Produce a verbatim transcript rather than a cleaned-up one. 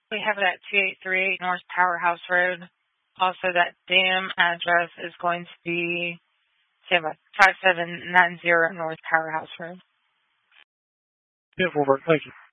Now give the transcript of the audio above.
We have it at two eight three eight North Powerhouse Road. Also, that dam address is going to be five seven nine zero North Powerhouse Road. Beautiful work. Thank you.